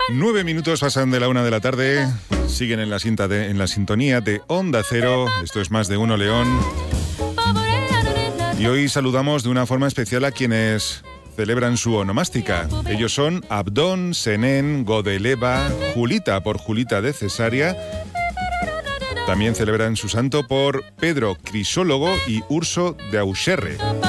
9 minutos pasan de la 1 de la tarde, siguen en la sintonía de Onda Cero, esto es Más de Uno León. Y hoy saludamos de una forma especial a quienes celebran su onomástica. Ellos son Abdón, Senén, Godeleva, Julita por Julita de Cesarea. También celebran su santo por Pedro Crisólogo y Urso de Auxerre.